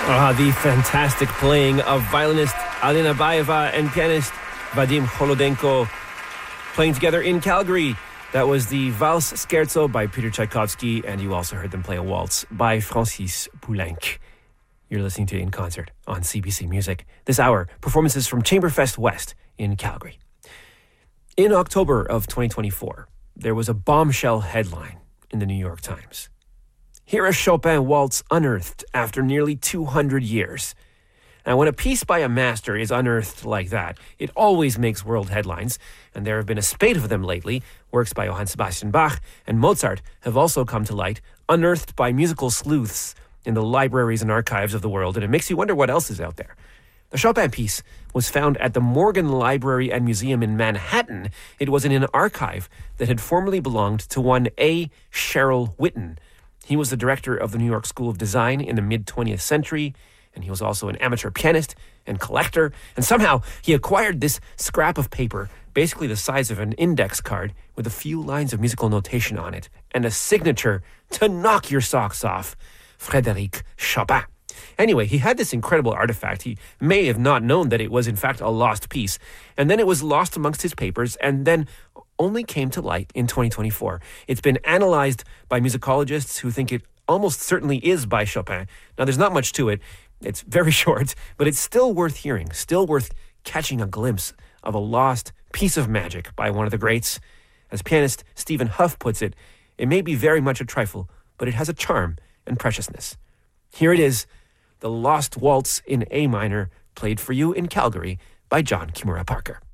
The fantastic playing of violinist Alina Baeva and pianist Vadim Holodenko playing together in Calgary. That was the Valse Scherzo by Peter Tchaikovsky, and you also heard them play a waltz by Francis Poulenc. You're listening to In Concert on CBC Music. This hour, performances from Chamberfest West in Calgary. In October of 2024, there was a bombshell headline in the New York Times. Hear a Chopin waltz unearthed after nearly 200 years. Now, when a piece by a master is unearthed like that, it always makes world headlines, and there have been a spate of them lately. Works by Johann Sebastian Bach and Mozart have also come to light, unearthed by musical sleuths in the libraries and archives of the world, and it makes you wonder what else is out there. The Chopin piece was found at the Morgan Library and Museum in Manhattan. It was in an archive that had formerly belonged to one A. Sherrill Whitten. He was the director of the New York School of Design in the mid-20th century, and he was also an amateur pianist and collector. And somehow he acquired this scrap of paper, basically the size of an index card, with a few lines of musical notation on it, and a signature to knock your socks off, Frédéric Chopin. Anyway, he had this incredible artifact. He may have not known that it was in fact a lost piece, and then it was lost amongst his papers, and then only came to light in 2024. It's been analyzed by musicologists who think it almost certainly is by Chopin. Now, there's not much to it. It's very short, but it's still worth hearing, still worth catching a glimpse of a lost piece of magic by one of the greats. As pianist Stephen Huff puts it, it may be very much a trifle, but it has a charm and preciousness. Here it is, the Lost Waltz in A minor, played for you in Calgary by John Kimura Parker.